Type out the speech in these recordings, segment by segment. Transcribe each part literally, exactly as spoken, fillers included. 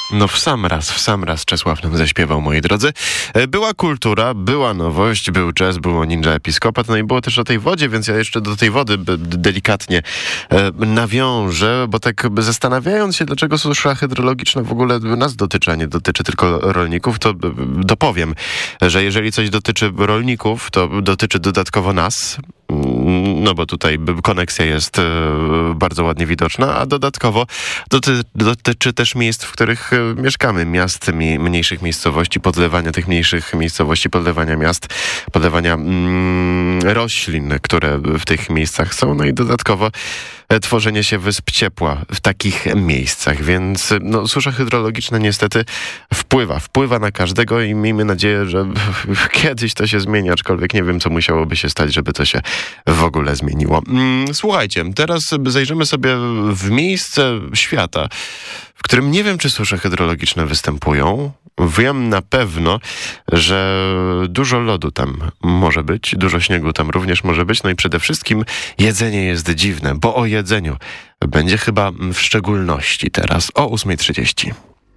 No w sam raz, w sam raz Czesław nam zaśpiewał, moi drodzy. Była kultura, była nowość, był jazz, było Ninja Episkopat, no i było też o tej wodzie, więc ja jeszcze do tej wody delikatnie nawiążę, bo tak zastanawiając się, dlaczego susza hydrologiczna w ogóle nas dotyczy, a nie dotyczy tylko rolników, to dopowiem, że jeżeli coś dotyczy rolników, to dotyczy dodatkowo nas, no bo tutaj koneksja jest bardzo ładnie widoczna, a dodatkowo doty- dotyczy też miejsc, w których mieszkamy, miast, mi- mniejszych miejscowości, podlewania tych mniejszych miejscowości, podlewania miast, podlewania mm, roślin, które w tych miejscach są, no i dodatkowo tworzenie się wysp ciepła w takich miejscach, więc no, susza hydrologiczna niestety wpływa, wpływa na każdego i miejmy nadzieję, że kiedyś to się zmieni, aczkolwiek nie wiem, co musiałoby się stać, żeby to się w ogóle zmieniło. Słuchajcie, teraz zajrzymy sobie w miejsce świata, w którym nie wiem, czy susze hydrologiczne występują. Wiem na pewno, że dużo lodu tam może być, dużo śniegu tam również może być, no i przede wszystkim jedzenie jest dziwne, bo o jedzeniu będzie chyba w szczególności teraz o ósma trzydzieści.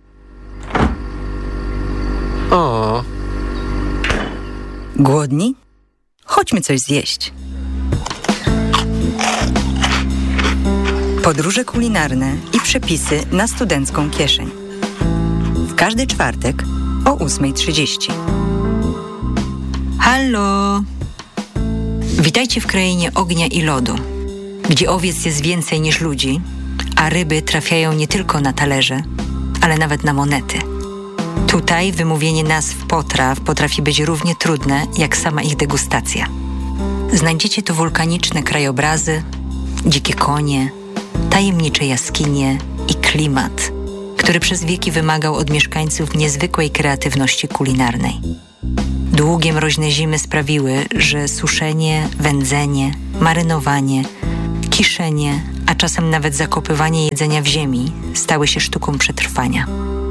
O. Głodni? Chodźmy coś zjeść. Podróże kulinarne i przepisy na studencką kieszeń. W każdy czwartek o ósma trzydzieści. Halo! Witajcie w krainie ognia i lodu, gdzie owiec jest więcej niż ludzi, a ryby trafiają nie tylko na talerze, ale nawet na monety. Tutaj wymówienie nazw potraw potrafi być równie trudne, jak sama ich degustacja. Znajdziecie tu wulkaniczne krajobrazy, dzikie konie, tajemnicze jaskinie i klimat, który przez wieki wymagał od mieszkańców niezwykłej kreatywności kulinarnej. Długie mroźne zimy sprawiły, że suszenie, wędzenie, marynowanie, kiszenie, a czasem nawet zakopywanie jedzenia w ziemi stały się sztuką przetrwania.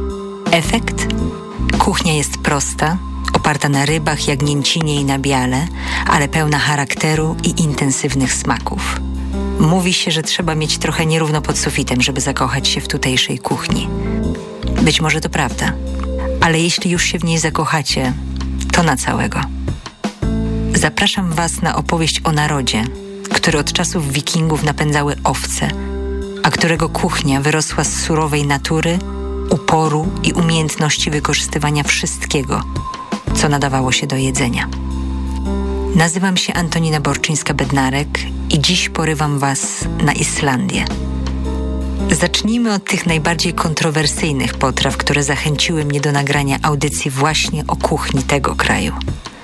Efekt? Kuchnia jest prosta, oparta na rybach, jagnięcinie i nabiale, ale pełna charakteru i intensywnych smaków. Mówi się, że trzeba mieć trochę nierówno pod sufitem, żeby zakochać się w tutejszej kuchni. Być może to prawda, ale jeśli już się w niej zakochacie, to na całego. Zapraszam Was na opowieść o narodzie, który od czasów wikingów napędzały owce, a którego kuchnia wyrosła z surowej natury, uporu i umiejętności wykorzystywania wszystkiego, co nadawało się do jedzenia. Nazywam się Antonina Borczyńska-Bednarek i dziś porywam Was na Islandię. Zacznijmy od tych najbardziej kontrowersyjnych potraw, które zachęciły mnie do nagrania audycji właśnie o kuchni tego kraju.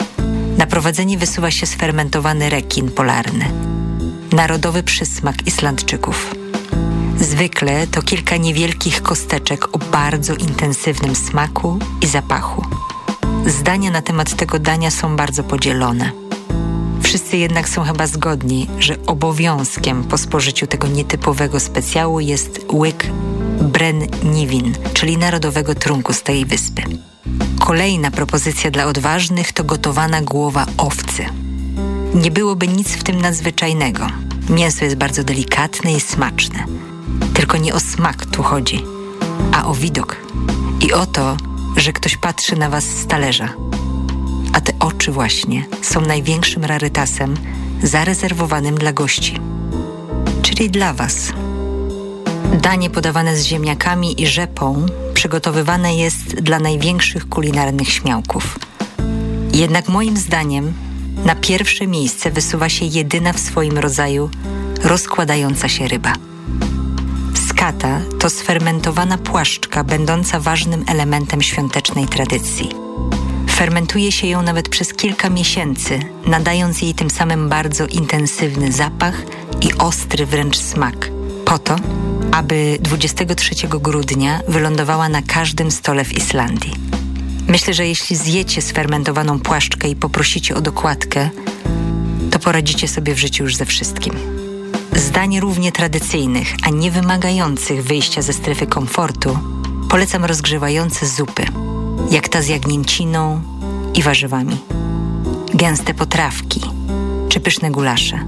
Na prowadzenie wysuwa się sfermentowany rekin polarny, narodowy przysmak Islandczyków. Zwykle to kilka niewielkich kosteczek o bardzo intensywnym smaku i zapachu. Zdania na temat tego dania są bardzo podzielone. Wszyscy jednak są chyba zgodni, że obowiązkiem po spożyciu tego nietypowego specjału jest łyk brennivin, czyli narodowego trunku z tej wyspy. Kolejna propozycja dla odważnych to gotowana głowa owcy. Nie byłoby nic w tym nadzwyczajnego. Mięso jest bardzo delikatne i smaczne. Tylko nie o smak tu chodzi, a o widok i o to, że ktoś patrzy na Was z talerza. A te oczy właśnie są największym rarytasem zarezerwowanym dla gości. Czyli dla Was. Danie podawane z ziemniakami i rzepą przygotowywane jest dla największych kulinarnych śmiałków. Jednak moim zdaniem na pierwsze miejsce wysuwa się jedyna w swoim rodzaju rozkładająca się ryba. Skata to sfermentowana płaszczka będąca ważnym elementem świątecznej tradycji. Fermentuje się ją nawet przez kilka miesięcy, nadając jej tym samym bardzo intensywny zapach i ostry wręcz smak. Po to, aby dwudziestego trzeciego grudnia wylądowała na każdym stole w Islandii. Myślę, że jeśli zjecie sfermentowaną płaszczkę i poprosicie o dokładkę, to poradzicie sobie w życiu już ze wszystkim. Z dań równie tradycyjnych, a nie wymagających wyjścia ze strefy komfortu, polecam rozgrzewające zupy, jak ta z jagnięciną i warzywami. Gęste potrawki czy pyszne gulasze.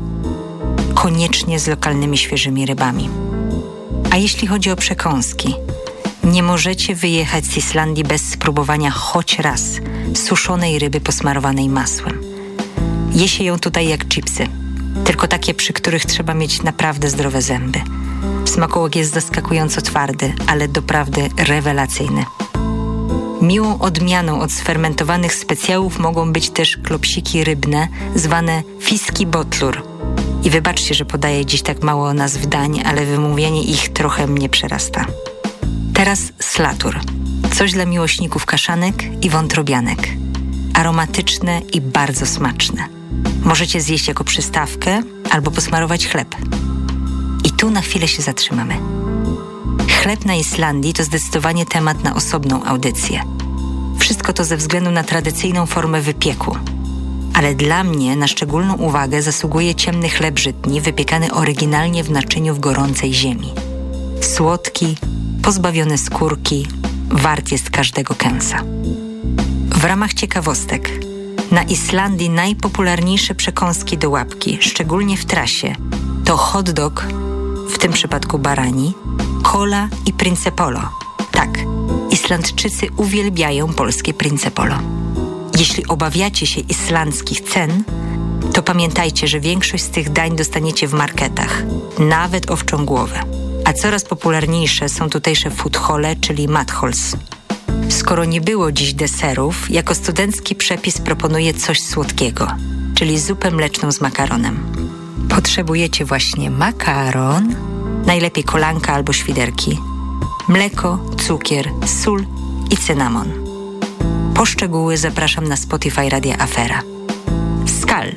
Koniecznie z lokalnymi świeżymi rybami. A jeśli chodzi o przekąski, Nie możecie wyjechać z Islandii bez spróbowania choć raz suszonej ryby posmarowanej masłem. Je się ją tutaj jak chipsy, tylko takie, przy których trzeba mieć naprawdę zdrowe zęby. Smakołek jest zaskakująco twardy, ale doprawdy rewelacyjny. Miłą odmianą od sfermentowanych specjałów mogą być też klopsiki rybne, zwane fiski botlur. I wybaczcie, że podaję dziś tak mało nazw dań, ale wymówienie ich trochę mnie przerasta. Teraz slatur. Coś dla miłośników kaszanek i wątrobianek. Aromatyczne i bardzo smaczne. Możecie zjeść jako przystawkę albo posmarować chleb. I tu na chwilę się zatrzymamy. Chleb na Islandii to zdecydowanie temat na osobną audycję. Wszystko to ze względu na tradycyjną formę wypieku. Ale dla mnie na szczególną uwagę zasługuje ciemny chleb żytni, wypiekany oryginalnie w naczyniu w gorącej ziemi. Słodki, pozbawiony skórki, wart jest każdego kęsa. W ramach ciekawostek, na Islandii najpopularniejsze przekąski do łapki, szczególnie w trasie, to hot dog, w tym przypadku barani, cola i Principolo. Tak, Islandczycy uwielbiają polskie Principolo. Jeśli obawiacie się islandzkich cen, to pamiętajcie, że większość z tych dań dostaniecie w marketach, nawet owczą głowę. A coraz popularniejsze są tutejsze foodhole, czyli madhols. Skoro nie było dziś deserów, jako studencki przepis proponuję coś słodkiego, czyli zupę mleczną z makaronem. Potrzebujecie właśnie makaron, najlepiej kolanka albo świderki, mleko, cukier, sól i cynamon. Po szczegóły zapraszam na Spotify Radia Afera. Skal!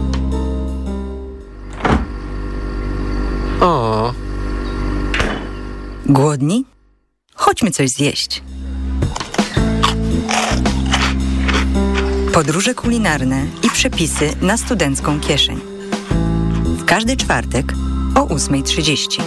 O. Głodni? Chodźmy coś zjeść. Podróże kulinarne i przepisy na studencką kieszeń. W każdy czwartek o ósma trzydzieści.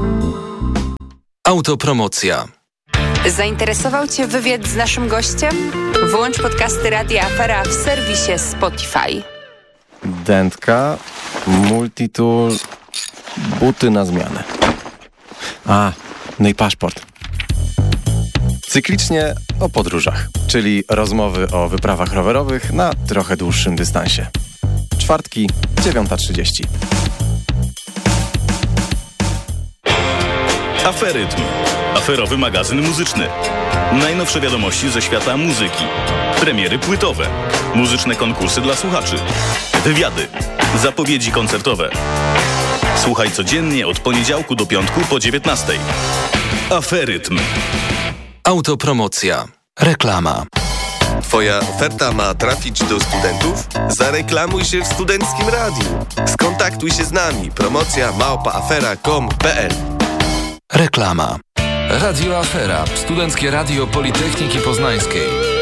Autopromocja. Zainteresował Cię wywiad z naszym gościem? Włącz podcasty Radia Afera w serwisie Spotify. Dętka, multitool, buty na zmianę. A, no i paszport. Cyklicznie o podróżach, czyli rozmowy o wyprawach rowerowych na trochę dłuższym dystansie. Czwartki, dziewiąta trzydzieści. Aferytm. Aferowy magazyn muzyczny. Najnowsze wiadomości ze świata muzyki. Premiery płytowe. Muzyczne konkursy dla słuchaczy. Wywiady. Zapowiedzi koncertowe. Słuchaj codziennie od poniedziałku do piątku po dziewiętnastej. Aferytm. Autopromocja. Reklama. Twoja oferta ma trafić do studentów? Zareklamuj się w Studenckim Radiu. Skontaktuj się z nami. Promocja małpa afera kropka com kropka pe el. Reklama. Radio Afera. Studenckie Radio Politechniki Poznańskiej.